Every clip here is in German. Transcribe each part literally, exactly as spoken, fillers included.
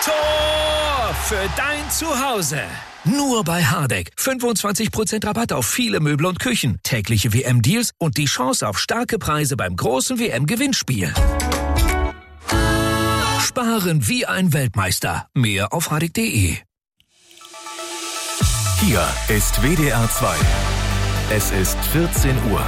Tor für dein Zuhause. Nur bei Hardegg. fünfundzwanzig Prozent Rabatt auf viele Möbel und Küchen. Tägliche W M-Deals und die Chance auf starke Preise beim großen W M-Gewinnspiel. Sparen wie ein Weltmeister. Mehr auf hardegg punkt de. Hier ist W D R zwei. Es ist vierzehn Uhr.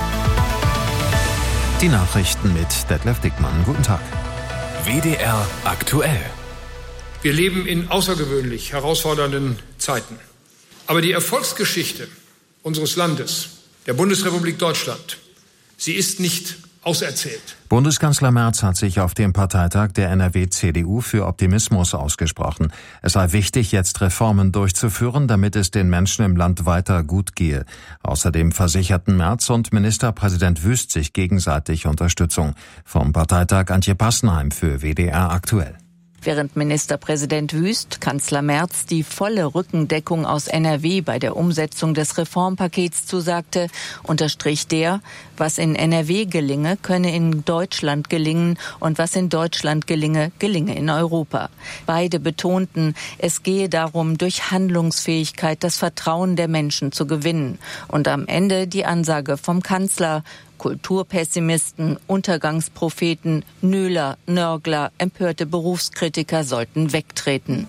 Die Nachrichten mit Detlef Dickmann. Guten Tag. W D R aktuell. Wir leben in außergewöhnlich herausfordernden Zeiten. Aber die Erfolgsgeschichte unseres Landes, der Bundesrepublik Deutschland, sie ist nicht auserzählt. Bundeskanzler Merz hat sich auf dem Parteitag der N R W-C D U für Optimismus ausgesprochen. Es sei wichtig, jetzt Reformen durchzuführen, damit es den Menschen im Land weiter gut gehe. Außerdem versicherten Merz und Ministerpräsident Wüst sich gegenseitig Unterstützung. Vom Parteitag Antje Passenheim für W D R aktuell. Während Ministerpräsident Wüst Kanzler Merz die volle Rückendeckung aus N R W bei der Umsetzung des Reformpakets zusagte, unterstrich der, was in N R W gelinge, könne in Deutschland gelingen und was in Deutschland gelinge, gelinge in Europa. Beide betonten, es gehe darum, durch Handlungsfähigkeit das Vertrauen der Menschen zu gewinnen. Und am Ende die Ansage vom Kanzler: Kulturpessimisten, Untergangspropheten, Nöler, Nörgler, empörte Berufskritiker sollten wegtreten.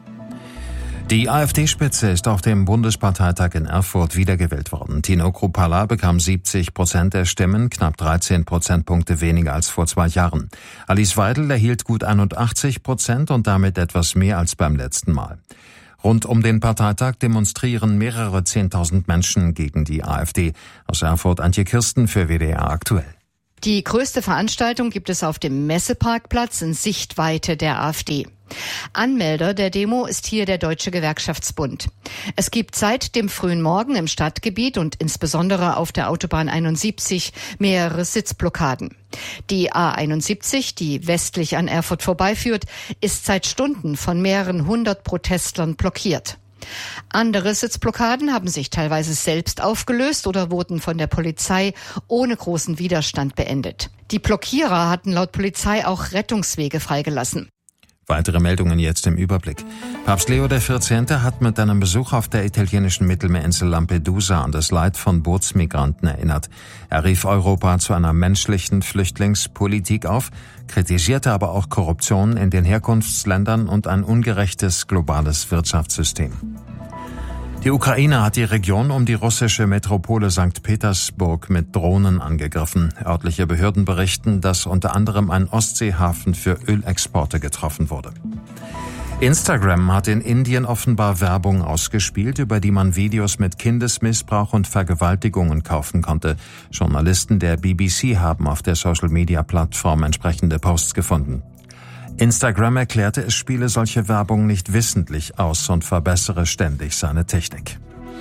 Die AfD-Spitze ist auf dem Bundesparteitag in Erfurt wiedergewählt worden. Tino Kruppalla bekam siebzig Prozent der Stimmen, knapp dreizehn Prozentpunkte weniger als vor zwei Jahren. Alice Weidel erhielt gut einundachtzig Prozent und damit etwas mehr als beim letzten Mal. Rund um den Parteitag demonstrieren mehrere Zehntausend Menschen gegen die AfD. Aus Erfurt Antje Kirsten für W D R aktuell. Die größte Veranstaltung gibt es auf dem Messeparkplatz in Sichtweite der AfD. Anmelder der Demo ist hier der Deutsche Gewerkschaftsbund. Es gibt seit dem frühen Morgen im Stadtgebiet und insbesondere auf der Autobahn einundsiebzig mehrere Sitzblockaden. Die A einundsiebzig, die westlich an Erfurt vorbeiführt, ist seit Stunden von mehreren hundert Protestlern blockiert. Andere Sitzblockaden haben sich teilweise selbst aufgelöst oder wurden von der Polizei ohne großen Widerstand beendet. Die Blockierer hatten laut Polizei auch Rettungswege freigelassen. Weitere Meldungen jetzt im Überblick. Papst Leo der vierzehnte hat mit einem Besuch auf der italienischen Mittelmeerinsel Lampedusa an das Leid von Bootsmigranten erinnert. Er rief Europa zu einer menschlichen Flüchtlingspolitik auf, kritisierte aber auch Korruption in den Herkunftsländern und ein ungerechtes globales Wirtschaftssystem. Die Ukraine hat die Region um die russische Metropole Sankt Petersburg mit Drohnen angegriffen. Örtliche Behörden berichten, dass unter anderem ein Ostseehafen für Ölexporte getroffen wurde. Instagram hat in Indien offenbar Werbung ausgespielt, über die man Videos mit Kindesmissbrauch und Vergewaltigungen kaufen konnte. Journalisten der B B C haben auf der Social-Media-Plattform entsprechende Posts gefunden. Instagram erklärte, es spiele solche Werbung nicht wissentlich aus und verbessere ständig seine Technik.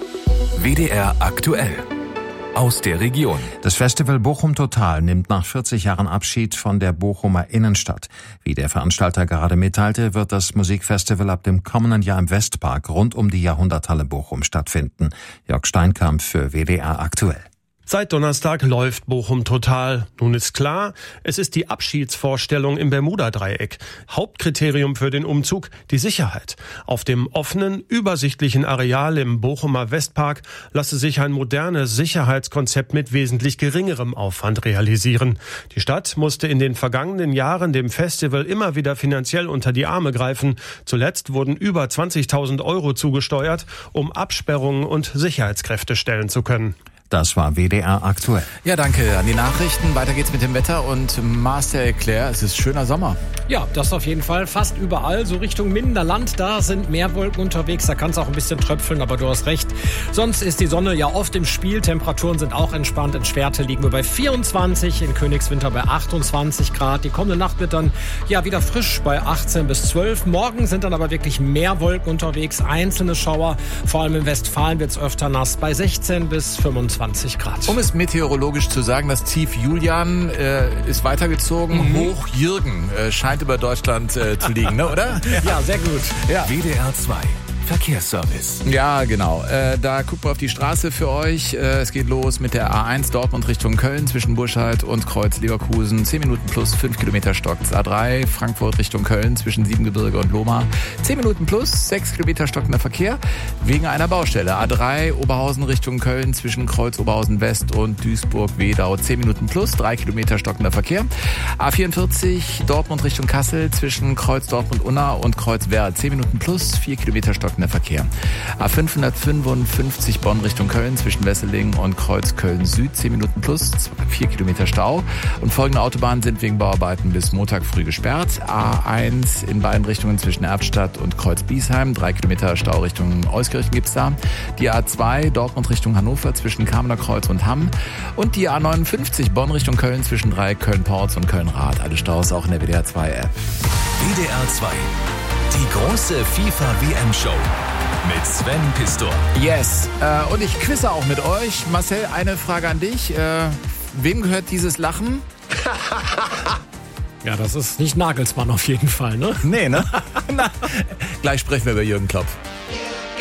W D R aktuell. Aus der Region. Das Festival Bochum Total nimmt nach vierzig Jahren Abschied von der Bochumer Innenstadt. Wie der Veranstalter gerade mitteilte, wird das Musikfestival ab dem kommenden Jahr im Westpark rund um die Jahrhunderthalle Bochum stattfinden. Jörg Steinkamp für W D R aktuell. Seit Donnerstag läuft Bochum Total. Nun ist klar, es ist die Abschiedsvorstellung im Bermuda-Dreieck. Hauptkriterium für den Umzug, die Sicherheit. Auf dem offenen, übersichtlichen Areal im Bochumer Westpark lasse sich ein modernes Sicherheitskonzept mit wesentlich geringerem Aufwand realisieren. Die Stadt musste in den vergangenen Jahren dem Festival immer wieder finanziell unter die Arme greifen. Zuletzt wurden über zwanzigtausend Euro zugesteuert, um Absperrungen und Sicherheitskräfte stellen zu können. Das war W D R aktuell. Ja, danke an die Nachrichten. Weiter geht's mit dem Wetter und Marcel Claire, es ist schöner Sommer. Ja, das auf jeden Fall. Fast überall. So Richtung Minderland, da sind mehr Wolken unterwegs. Da kann es auch ein bisschen tröpfeln, aber du hast recht. Sonst ist die Sonne ja oft im Spiel. Temperaturen sind auch entspannt. In Schwerte liegen wir bei vierundzwanzig, in Königswinter bei achtundzwanzig Grad. Die kommende Nacht wird dann ja wieder frisch bei achtzehn bis zwölf. Morgen sind dann aber wirklich mehr Wolken unterwegs. Einzelne Schauer. Vor allem in Westfalen wird es öfter nass bei sechzehn bis fünfundzwanzig Grad. Um es meteorologisch zu sagen, das Tief Julian äh, ist weitergezogen. Mhm. Hoch Jürgen äh, scheint über Deutschland äh, zu liegen, ne, oder? Ja, sehr gut. Ja. W D R zwei. Verkehrsservice. Ja, genau. Äh, da gucken wir auf die Straße für euch. Äh, es geht los mit der A eins Dortmund Richtung Köln zwischen Burscheid und Kreuz Leverkusen. zehn Minuten plus fünf Kilometer stockend. A drei Frankfurt Richtung Köln zwischen Siebengebirge und Lohmar. zehn Minuten plus sechs Kilometer stockender Verkehr wegen einer Baustelle. A drei Oberhausen Richtung Köln zwischen Kreuz Oberhausen West und Duisburg-Wedau. zehn Minuten plus drei Kilometer stockender Verkehr. A vierundvierzig Dortmund Richtung Kassel zwischen Kreuz Dortmund-Unna und Kreuz Werl. zehn Minuten plus vier Kilometer stockender Verkehr. A fünfhundertfünfundfünfzig Bonn Richtung Köln zwischen Wesseling und Kreuz Köln Süd. zehn Minuten plus vier Kilometer Stau. Und folgende Autobahnen sind wegen Bauarbeiten bis Montag früh gesperrt. A eins in beiden Richtungen zwischen Erftstadt und Kreuz Biesheim. drei Kilometer Stau Richtung Euskirchen gibt's da. Die A zwei Dortmund Richtung Hannover zwischen Kamener Kreuz und Hamm. Und die A neunundfünfzig Bonn Richtung Köln zwischen drei Köln-Porz und Köln-Rath. Alle Staus auch in der W D R zwei App. W D R zwei. Die große FIFA-W M-Show mit Sven Pistor. Yes, äh, und ich quizze auch mit euch. Marcel, eine Frage an dich. Äh, wem gehört dieses Lachen? Ja, das ist nicht Nagelsmann auf jeden Fall, ne? Nee, ne? Na, gleich sprechen wir über Jürgen Klopp.